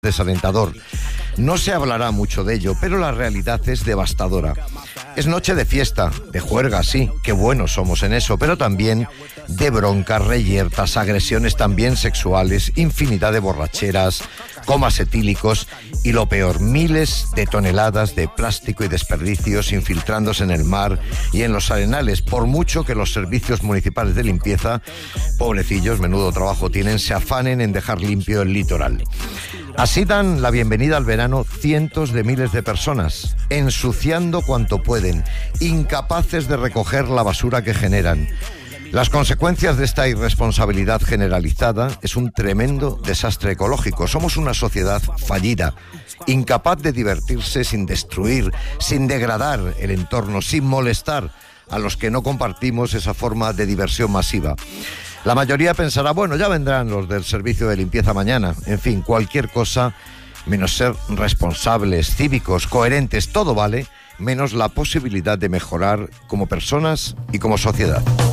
desalentador. No se hablará mucho de ello, pero la realidad es devastadora. Es noche de fiesta, de juerga, sí, qué buenos somos en eso, pero también de broncas, reyertas, agresiones también sexuales, infinidad de borracheras, comas etílicos y lo peor, miles de toneladas de plástico y desperdicios infiltrándose en el mar y en los arenales, por mucho que los servicios municipales de limpieza, pobrecillos, menudo trabajo tienen, se afanen en dejar limpio el litoral. Así dan la bienvenida al verano cientos de miles de personas, ensuciando cuanto pueden, incapaces de recoger la basura que generan. Las consecuencias de esta irresponsabilidad generalizada es un tremendo desastre ecológico. Somos una sociedad fallida, incapaz de divertirse sin destruir, sin degradar el entorno, sin molestar a los que no compartimos esa forma de diversión masiva. La mayoría pensará, bueno, ya vendrán los del servicio de limpieza mañana. En fin, cualquier cosa menos ser responsables, cívicos, coherentes, todo vale, menos la posibilidad de mejorar como personas y como sociedad.